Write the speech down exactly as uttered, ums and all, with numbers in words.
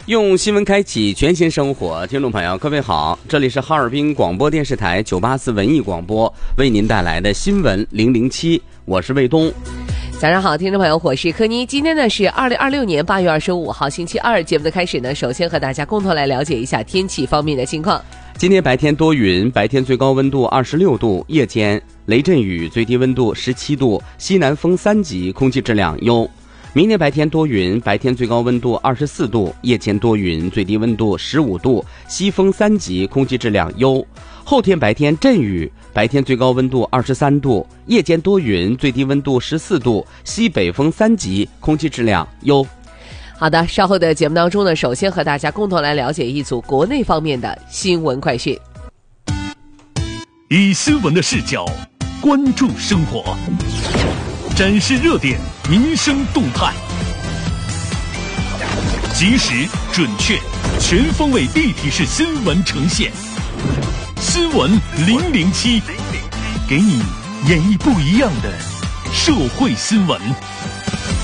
用新闻开启全新生活，听众朋友各位好，这里是哈尔滨广播电视台九八四文艺广播为您带来的新闻零零七，我是卫东。 早上好，听众朋友，我是柯妮。今天呢是二零二六年八月二十五号星期二，节目的开始呢，首先和大家共同来了解一下天气方面的情况。 今天白天多云，白天最高温度二十六度，夜间雷阵雨，最低温度十七度，西南风三级，空气质量优。明天白天多云，白天最高温度二十四度，夜间多云，最低温度十五度，西风三级，空气质量优。后天白天阵雨，白天最高温度二十三度，夜间多云，最低温度十四度，西北风三级，空气质量优。 好的，稍后的节目当中呢，首先和大家共同来了解一组国内方面的新闻快讯。 以新闻的视角关注生活，展示热点民生动态，及时、准确、全方位立体式新闻呈现。新闻零零七，给你演绎不一样的社会新闻。